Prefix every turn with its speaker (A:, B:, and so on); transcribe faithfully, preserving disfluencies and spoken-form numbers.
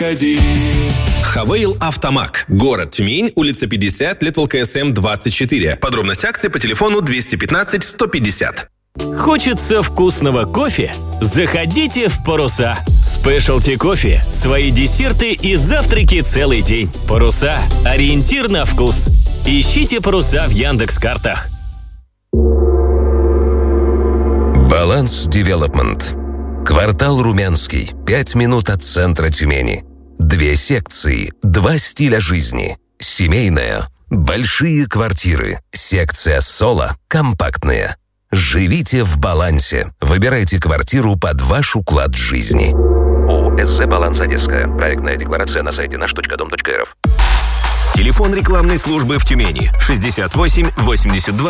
A: Хавейл Автомаг. Город Тюмень, улица пятьдесят, лет ЛКСМ двадцать четыре. Подробности акции по телефону двести пятнадцать сто пятьдесят.
B: Хочется вкусного кофе? Заходите в Паруса. Спешлти кофе, свои десерты и завтраки целый день. Паруса. Ориентир на вкус. Ищите Паруса в Яндекс.Картах.
C: Баланс Девелопмент. Квартал Румянский. Пять минут от центра Тюмени. Две секции, два стиля жизни. Семейная, большие квартиры. Секция соло, компактная. Живите в балансе. Выбирайте квартиру под ваш уклад жизни. ООО «СЗ Баланс Одесская». Проектная декларация на сайте наш точка дом точка эр эф.
A: Телефон рекламной службы в Тюмени шестьдесят восемь восемьдесят два